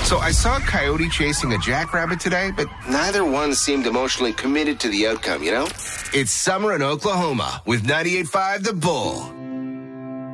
So I saw a coyote chasing a jackrabbit today, but neither one seemed emotionally committed to the outcome, you know? It's summer in Oklahoma with 98.5 The Bull.